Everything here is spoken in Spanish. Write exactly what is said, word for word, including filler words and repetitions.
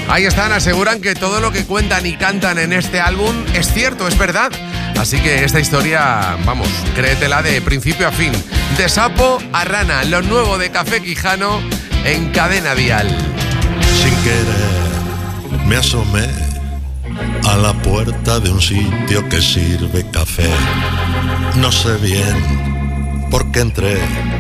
Ahí están, aseguran que todo lo que cuentan y cantan en este álbum es cierto, es verdad. Así que esta historia, vamos, créetela de principio a fin. De sapo a rana, lo nuevo de Café Quijano en Cadena Dial. Sin querer me asomé a la puerta de un sitio que sirve café. No sé bien por qué entré,